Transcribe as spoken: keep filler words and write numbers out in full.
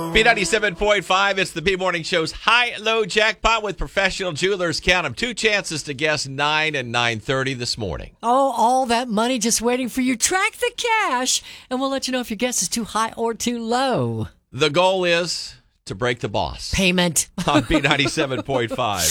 B ninety-seven point five, it's the B Morning Show's high-low jackpot with professional jewelers. Count them. Two chances to guess nine and nine thirty this morning. Oh, all that money just waiting for you. Track the cash, and we'll let you know if your guess is too high or too low. The goal is to break the boss. Payment. On B ninety-seven point five.